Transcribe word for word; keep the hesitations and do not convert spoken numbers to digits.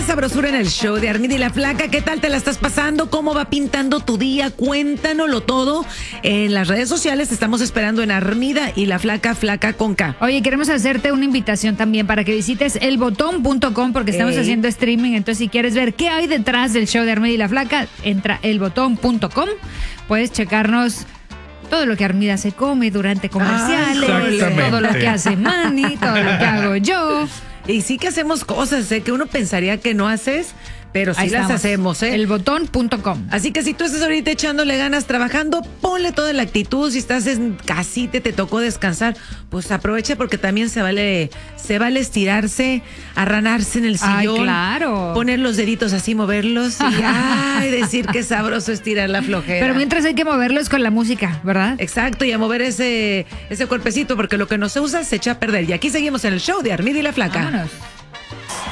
sabrosura en el show de Armida y la Flaca. ¿Qué tal te la estás pasando? ¿Cómo va pintando tu día? Cuéntanoslo todo. En las redes sociales te estamos esperando en Armida y la Flaca, Flaca con K. Oye, queremos hacerte una invitación también para que visites el botón punto com porque estamos Ey. haciendo streaming. Entonces, si quieres ver qué hay detrás del show de Armida y la Flaca, entra el botón punto com. Puedes checarnos todo lo que Armida se come durante comerciales, Exactamente. todo lo que hace Manny, todo lo que hago yo. Y sí que hacemos cosas, ¿eh? Que uno pensaría que no haces, pero sí Ahí las estamos. hacemos, ¿eh? el botón punto com. Así que si tú estás ahorita echándole ganas trabajando, ponle toda la actitud. Si estás en casita, te tocó descansar, pues aprovecha porque también se vale, se vale estirarse, arranarse en el Ay, sillón. claro. Poner los deditos así, moverlos y ay, decir que es sabroso estirar la flojera. Pero mientras hay que moverlos con la música, ¿verdad? Exacto, y a mover ese, ese cuerpecito, porque lo que no se usa se echa a perder. Y aquí seguimos en el show de Armida y la Flaca. Vámonos.